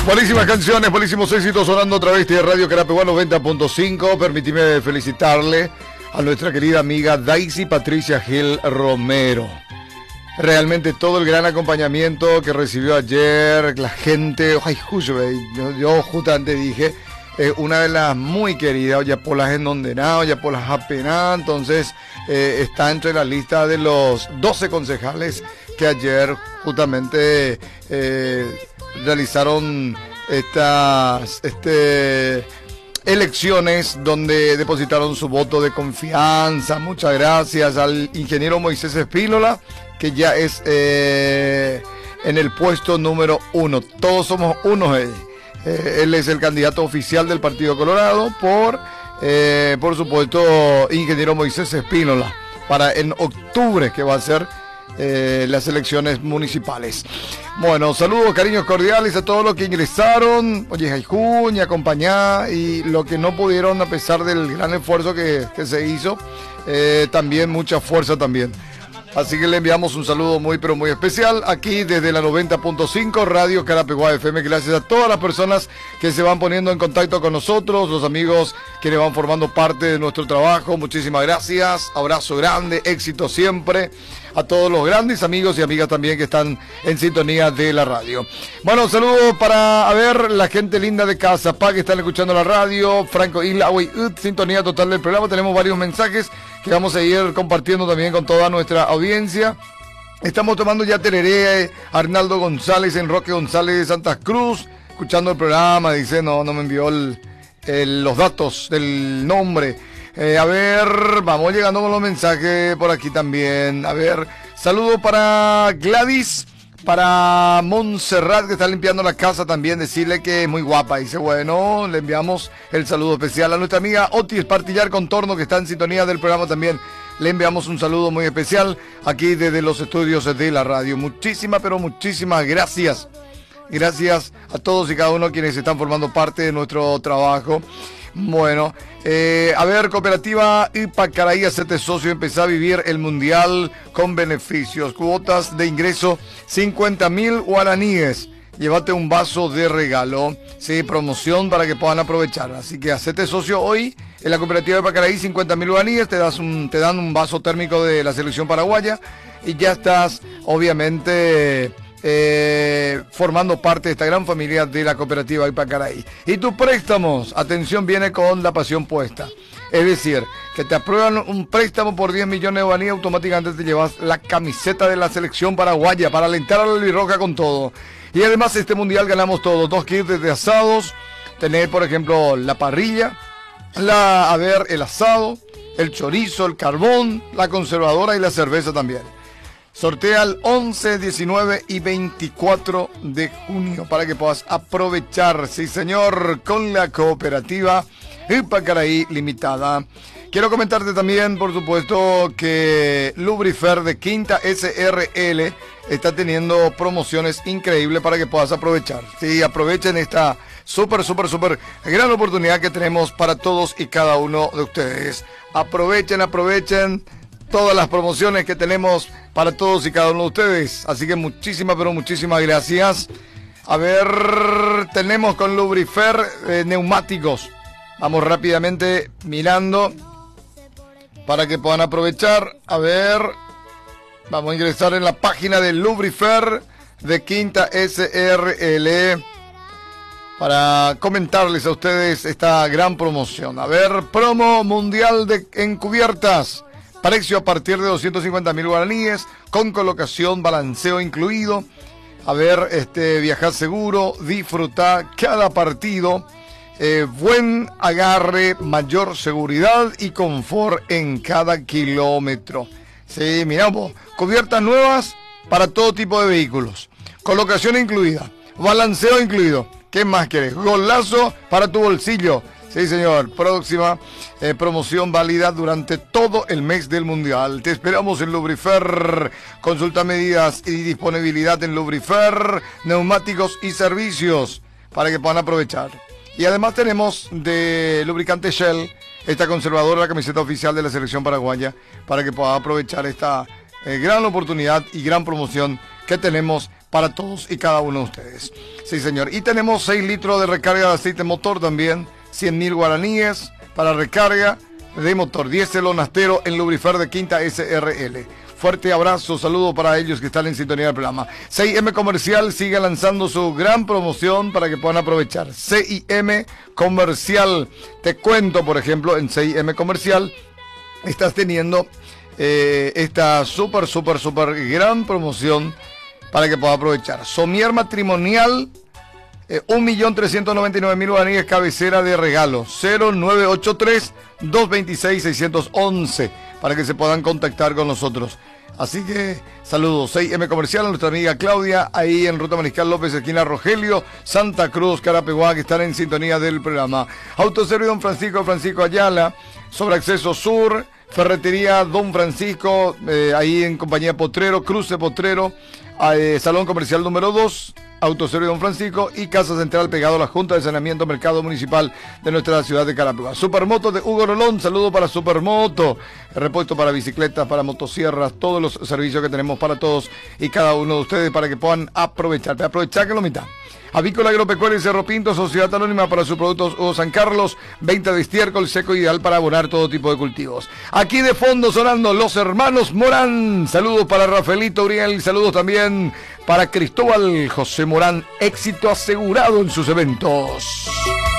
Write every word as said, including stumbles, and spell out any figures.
Buenísimas canciones, buenísimos éxitos sonando a través de Radio Carapeguá noventa punto cinco. Permíteme felicitarle a nuestra querida amiga Daisy Patricia Gil Romero. Realmente todo el gran acompañamiento que recibió ayer, la gente, ay, yo, yo justamente dije, eh, una de las muy queridas, ya por las endondenadas, ya por las apenadas, entonces eh, está entre la lista de los doce concejales que ayer justamente eh, realizaron estas este, elecciones donde depositaron su voto de confianza. Muchas gracias al ingeniero Moisés Espínola, que ya es eh, en el puesto número uno. Todos somos uno. Eh. Eh, él es el candidato oficial del Partido Colorado por, eh, por supuesto, ingeniero Moisés Espínola, para en octubre, que va a ser Eh, las elecciones municipales. Bueno, saludos, cariños cordiales a todos los que ingresaron, oye, Jaijuña, acompañá, y los que no pudieron a pesar del gran esfuerzo que, que se hizo, eh, también mucha fuerza también. Así que le enviamos un saludo muy pero muy especial aquí desde la noventa punto cinco Radio Carapeguá F M. Gracias a todas las personas que se van poniendo en contacto con nosotros, los amigos que le van formando parte de nuestro trabajo. Muchísimas gracias, abrazo grande, éxito siempre a todos los grandes amigos y amigas también que están en sintonía de la radio. Bueno, saludos para, a ver, la gente linda de Cazapá que están escuchando la radio, Franco Isla, sintonía total del programa. Tenemos varios mensajes que vamos a ir compartiendo también con toda nuestra audiencia. Estamos tomando ya tereré, Arnaldo González, Enroque González de Santa Cruz, escuchando el programa, dice, no, no me envió el, el, los datos del nombre. Eh, a ver, vamos llegando con los mensajes por aquí también. A ver, saludo para Gladys, para Montserrat, que está limpiando la casa también, decirle que es muy guapa. Dice, bueno, le enviamos el saludo especial a nuestra amiga Otis Partillar Contorno, que está en sintonía del programa también. Le enviamos un saludo muy especial aquí desde los estudios de la radio. Muchísimas, pero muchísimas gracias. Gracias a todos y cada uno quienes están formando parte de nuestro trabajo. Bueno, eh, a ver, cooperativa Ipacaraí, hacete socio, empezá a vivir el mundial con beneficios, cuotas de ingreso cincuenta mil guaraníes, llévate un vaso de regalo, sí, promoción para que puedan aprovechar, así que hacete socio hoy en la cooperativa Ipacaraí, cincuenta mil guaraníes, te, das un, te dan un vaso térmico de la selección paraguaya y ya estás, obviamente, Eh, formando parte de esta gran familia de la cooperativa Ipacaraí. Y tus préstamos, atención, viene con la pasión puesta. Es decir, que te aprueban un préstamo por diez millones de guaraníes, automáticamente te llevas la camiseta de la selección paraguaya para alentar a la albirroja con todo. Y además este mundial ganamos todos, dos kits de asados, tener por ejemplo la parrilla, la, a ver, el asado, el chorizo, el carbón, la conservadora y la cerveza también. Sortea el once, diecinueve y veinticuatro de junio para que puedas aprovechar, sí señor, con la cooperativa Ipacaraí Limitada. Quiero comentarte también, por supuesto, que Lubrifer de Quinta S R L está teniendo promociones increíbles para que puedas aprovechar. Sí, aprovechen esta súper, súper, súper gran oportunidad que tenemos para todos y cada uno de ustedes. Aprovechen, aprovechen todas las promociones que tenemos para todos y cada uno de ustedes. Así que muchísimas, pero muchísimas gracias. A ver, tenemos con Lubrifer eh, neumáticos. Vamos rápidamente mirando para que puedan aprovechar. A ver, vamos a ingresar en la página de Lubrifer de Quinta S R L para comentarles a ustedes esta gran promoción. A ver, promo mundial de encubiertas. Precio a partir de doscientos cincuenta mil guaraníes, con colocación, balanceo incluido. A ver, este, viajar seguro, disfrutar cada partido, eh, buen agarre, mayor seguridad y confort en cada kilómetro. Sí, miramos, cubiertas nuevas para todo tipo de vehículos, colocación incluida, balanceo incluido. ¿Qué más quieres? Golazo para tu bolsillo. Sí, señor. Próxima eh, promoción válida durante todo el mes del Mundial. Te esperamos en Lubrifer. Consulta medidas y disponibilidad en Lubrifer, neumáticos y servicios para que puedan aprovechar. Y además tenemos de lubricante Shell, esta conservadora, la camiseta oficial de la selección paraguaya, para que puedan aprovechar esta eh, gran oportunidad y gran promoción que tenemos para todos y cada uno de ustedes. Sí, señor. Y tenemos seis litros de recarga de aceite motor también, cien mil guaraníes para recarga de motor, diésel o nastero en Lubrifer de Quinta S R L. Fuerte abrazo, saludo para ellos que están en sintonía del programa. C I M Comercial sigue lanzando su gran promoción para que puedan aprovechar. C I M Comercial. Te cuento, por ejemplo, en C I M Comercial estás teniendo eh, esta súper, súper, súper gran promoción para que puedas aprovechar. Somier matrimonial, eh, un millón trescientos noventa y nueve mil guaraníes, cabecera de regalo. cero nueve ocho tres, dos dos seis, seis uno uno para que se puedan contactar con nosotros. Así que saludos, C I M Comercial, a nuestra amiga Claudia, ahí en Ruta Mariscal López, esquina Rogelio, Santa Cruz, Carapeguá, que están en sintonía del programa. Autoservicio Don Francisco, Francisco Ayala, sobre Acceso Sur, Ferretería Don Francisco, eh, ahí en compañía Potrero, Cruce Potrero, eh, Salón Comercial número dos, Autoservicio Don Francisco y Casa Central pegado a la Junta de Saneamiento Mercado Municipal de nuestra ciudad de Carapeguá. Supermoto de Hugo Rolón, saludo para Supermoto, repuesto para bicicletas, para motosierras, todos los servicios que tenemos para todos y cada uno de ustedes para que puedan aprovechar. Te aprovechar que lo mitad. Avícola Agropecuaria y Cerro Pinto, Sociedad Anónima para sus productos Hugo San Carlos, venta de estiércol seco ideal para abonar todo tipo de cultivos. Aquí de fondo sonando Los Hermanos Morán, saludos para Rafaelito Uriel, saludos también para Cristóbal José Morán, éxito asegurado en sus eventos.